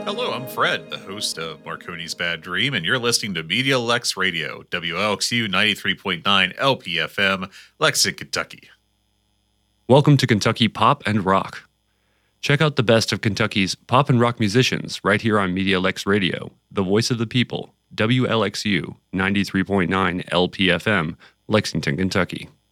Hello, I'm Fred, the host of Marconi's Bad Dream, and you're listening to Media Lex Radio, WLXU 93.9 LPFM, Lexington, Kentucky. Welcome to Kentucky Pop and Rock. Check out the best of Kentucky's pop and rock musicians right here on Media Lex Radio, the voice of the people, WLXU 93.9 LPFM, Lexington, Kentucky.